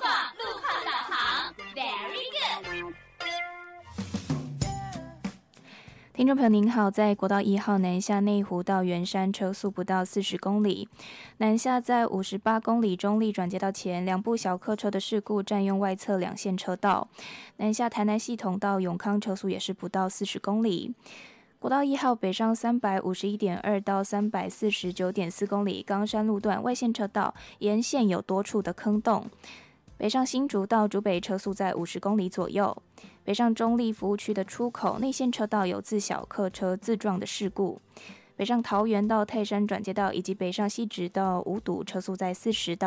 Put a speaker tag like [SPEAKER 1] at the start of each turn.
[SPEAKER 1] 网路况导航 ，Very good。
[SPEAKER 2] 听众朋友您好，在国道1号南下内湖到圆山车速不到40公里，南下在58公里中立转接道前，两部小客车的事故占用外侧两线车道，南下台南系统到永康车速也是不到40公里。国道1号北上351.2到349.4公里，冈山路段外线车道沿线有多处的坑洞。北上新竹到竹北车速在50公里左右，北上中立服务区的出口内线车道有自小客车自撞的事故，北上桃园到泰山转接道以及北上汐止到五堵车速在40到